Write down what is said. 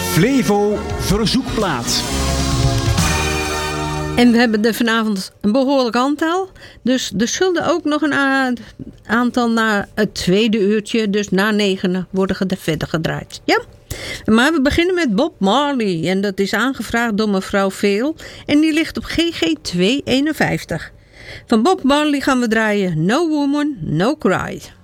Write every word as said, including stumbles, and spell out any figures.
Flevo verzoekplaat. En we hebben er vanavond een behoorlijk aantal. Dus er zullen ook nog een a- aantal na het tweede uurtje, dus na negenen, worden ged- verder gedraaid. Ja? Maar we beginnen met Bob Marley. En dat is aangevraagd door mevrouw Veel. En die ligt op G G twee eenenvijftig. Van Bob Marley gaan we draaien No Woman, No Cry.